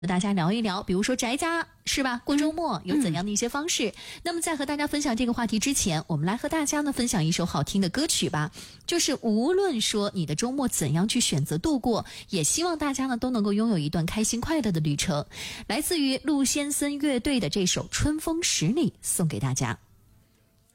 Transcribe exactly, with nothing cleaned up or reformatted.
大家聊一聊，比如说宅家是吧？过周末有怎样的一些方式？嗯、那么在和大家分享这个话题之前，我们来和大家呢分享一首好听的歌曲吧。就是无论说你的周末怎样去选择度过，也希望大家呢都能够拥有一段开心快乐的旅程。来自于陆先森乐队的这首《春风十里》送给大家。